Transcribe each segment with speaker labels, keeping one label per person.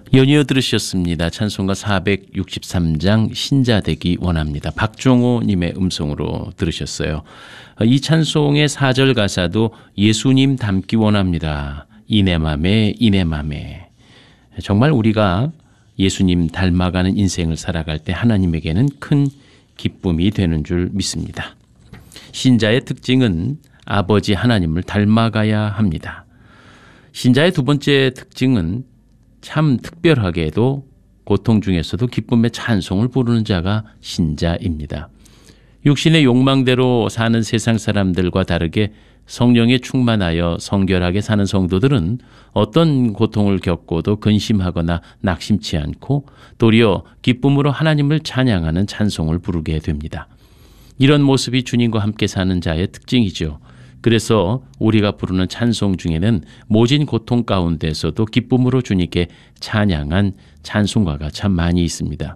Speaker 1: 연이어 들으셨습니다. 찬송가 463장 신자되기 원합니다. 박종호님의 음성으로 들으셨어요. 이 찬송의 4절 가사도 예수님 닮기 원합니다. 이내 맘에 이내 맘에. 정말 우리가 예수님 닮아가는 인생을 살아갈 때 하나님에게는 큰 기쁨이 되는 줄 믿습니다. 신자의 특징은 아버지 하나님을 닮아가야 합니다. 신자의 두 번째 특징은 참 특별하게도 고통 중에서도 기쁨의 찬송을 부르는 자가 신자입니다. 육신의 욕망대로 사는 세상 사람들과 다르게 성령에 충만하여 성결하게 사는 성도들은 어떤 고통을 겪고도 근심하거나 낙심치 않고 도리어 기쁨으로 하나님을 찬양하는 찬송을 부르게 됩니다. 이런 모습이 주님과 함께 사는 자의 특징이죠. 그래서 우리가 부르는 찬송 중에는 모진 고통 가운데서도 기쁨으로 주님께 찬양한 찬송가가 참 많이 있습니다.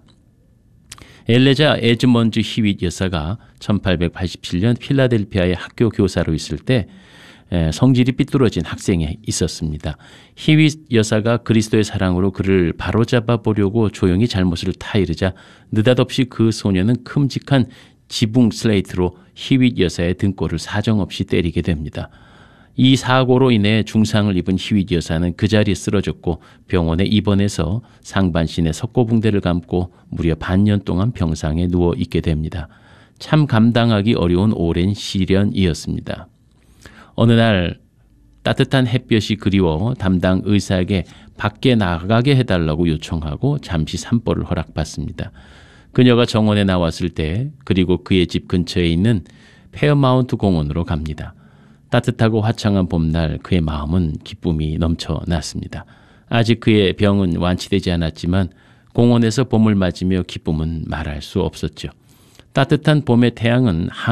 Speaker 1: 엘레자 에즈먼즈 히윗 여사가 1887년 필라델피아의 학교 교사로 있을 때 성질이 삐뚤어진 학생이 있었습니다. 히윗 여사가 그리스도의 사랑으로 그를 바로잡아 보려고 조용히 잘못을 타이르자 느닷없이 그 소녀는 큼직한 지붕 슬레이트로 히윗 여사의 등골을 사정없이 때리게 됩니다. 이 사고로 인해 중상을 입은 히윗 여사는 그 자리에 쓰러졌고 병원에 입원해서 상반신에 석고붕대를 감고 무려 반년 동안 병상에 누워 있게 됩니다. 참 감당하기 어려운 오랜 시련이었습니다. 어느 날 따뜻한 햇볕이 그리워 담당 의사에게 밖에 나가게 해달라고 요청하고 잠시 산보를 허락받습니다. 그녀가 정원에 나왔을 때 그리고 그의 집 근처에 있는 페어마운트 공원으로 갑니다. 따뜻하고 화창한 봄날 그의 마음은 기쁨이 넘쳐났습니다. 아직 그의 병은 완치되지 않았지만 공원에서 봄을 맞으며 기쁨은 말할 수 없었죠. 따뜻한 봄의 태양은